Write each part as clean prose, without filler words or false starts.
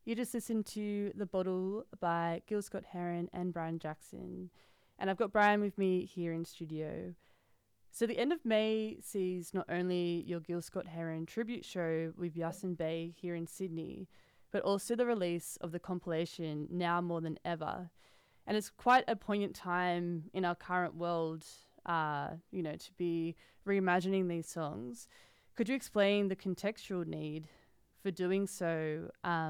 You just listened to The Bottle by Gil Scott Heron and Brian Jackson. And I've got Brian with me here in studio. So the end of May sees not only your Gil Scott Heron tribute show with Yasin Bey here in Sydney, but also the release of the compilation Now More Than Ever. And it's quite a poignant time in our current world, to be reimagining these songs. Could you explain the contextual need for doing so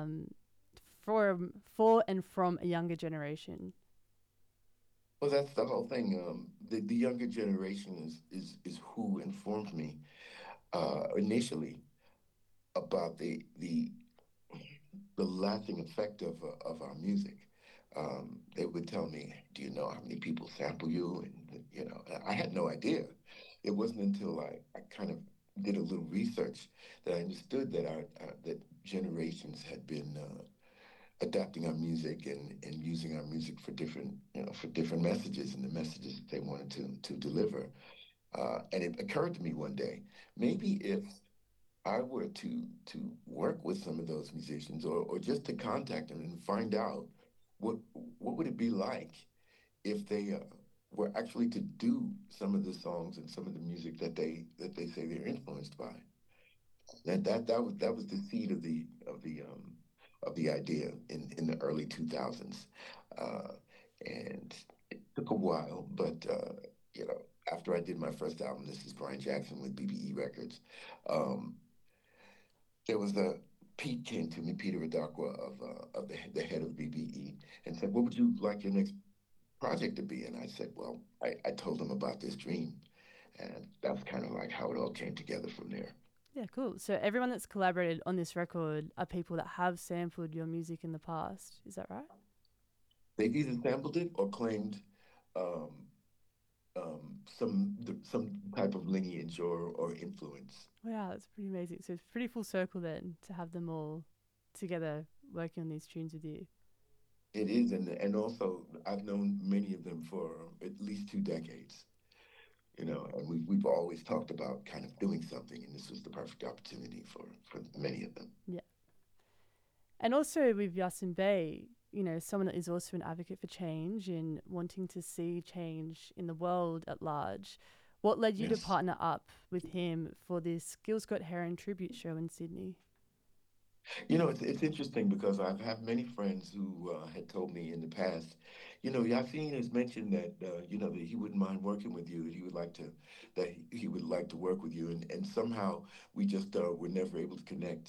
for and from a younger generation? Well, that's the whole thing. The younger generation is who informed me initially about the lasting effect of our music. They would tell me, "Do you know how many people sample you?" And I had no idea. It wasn't until I kind of did a little research that I understood that that generations had been adapting our music and using our music for different for different messages and the messages that they wanted to deliver. And it occurred to me one day, maybe if I were to work with some of those musicians or just to contact them and find out what would it be like if they were actually to do some of the songs and some of the music that they say they're influenced by. That was the seed of the idea in the early 2000s, uh, and it took a while, but after I did my first album, this is Brian Jackson with BBE Records. Um, there was a Pete came to me, Peter Adakwa of the head of BBE, and said, "What would you like your next project to be?" And I said, "Well, I told him about this dream, and that's kind of like how it all came together from there." Yeah, cool. So everyone that's collaborated on this record are people that have sampled your music in the past. Is that right? They've either sampled it or claimed um, some type of lineage or influence. Wow, that's pretty amazing. So it's pretty full circle then to have them all together working on these tunes with you. It is, and also I've known many of them for at least 2 decades. And we've always talked about kind of doing something, and this was the perfect opportunity for many of them. Yeah. And also with Yasin Bey, someone that is also an advocate for change and wanting to see change in the world at large. What led you to Yes. partner up with him for this Gil Scott Heron tribute show in Sydney? It's interesting because I've had many friends who had told me in the past, Yasin has mentioned that that he wouldn't mind working with you, that he would like to work with you, and somehow we just were never able to connect.